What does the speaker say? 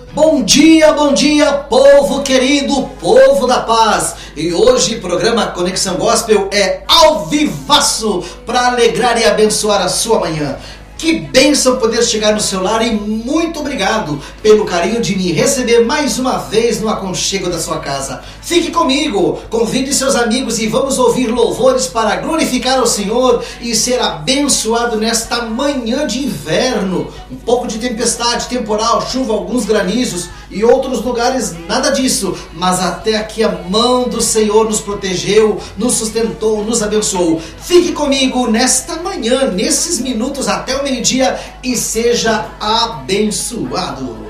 Bom dia, povo querido, povo da paz. E hoje o programa Conexão Gospel é ao vivaço para alegrar e abençoar a sua manhã. Que bênção poder chegar no seu lar e muito obrigado pelo carinho de me receber mais uma vez no aconchego da sua casa. Fique comigo, convide seus amigos e vamos ouvir louvores para glorificar ao Senhor e ser abençoado nesta manhã de inverno. Um pouco de tempestade, temporal, chuva, alguns granizos e outros lugares nada disso, mas até aqui a mão do Senhor nos protegeu, nos sustentou, nos abençoou. Fique comigo nesta manhã, nesses minutos até o meio-dia e seja abençoado.